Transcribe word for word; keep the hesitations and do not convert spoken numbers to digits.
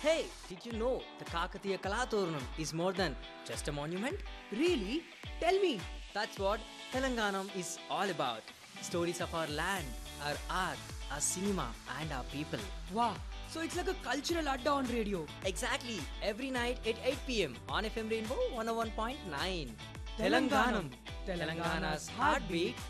Hey, did you know the Kakatiya Kalaturnam is more than just a monument? Really? Tell me. That's what Telanganam is all about. Stories of our land, our art, our cinema, and our people. Wow. So it's like a cultural adda on radio. Exactly, every night at eight p m on F M Rainbow one oh one point nine. Telanganam. Telangana's heartbeat,